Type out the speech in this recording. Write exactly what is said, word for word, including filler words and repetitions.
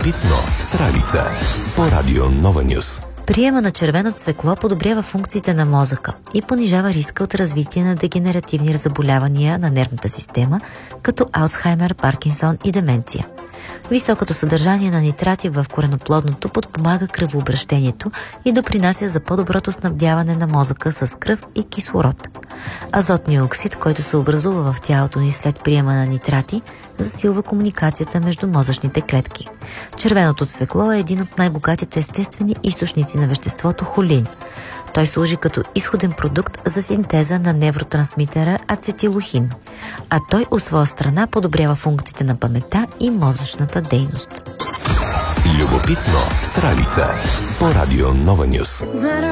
Любопитно с Ралица по Радио Нова Нюс. Приема на червено цвекло подобрява функциите на мозъка и понижава риска от развитие на дегенеративни заболявания на нервната система, като Алцхаймер, Паркинсон и деменция. Високото съдържание на нитрати в кореноплодното подпомага кръвообращението и допринася за по-доброто снабдяване на мозъка с кръв и кислород. Азотният оксид, който се образува в тялото ни след приема на нитрати, засилва комуникацията между мозъчните клетки. Червеното цвекло е един от най-богатите естествени източници на веществото холин. Той служи като изходен продукт за синтеза на невротрансмитера ацетилохин, а той от своя страна подобрява функциите на паметта и мозъчната дейност. Любопитно с Ралица по Радио Нова Нюс.